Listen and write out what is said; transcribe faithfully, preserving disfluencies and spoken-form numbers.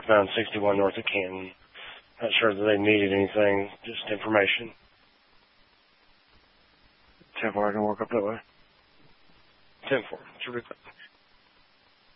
southbound sixty-one north of Canton. Not sure that they needed anything, just information. ten four, I can work up that way. ten four, should be fine.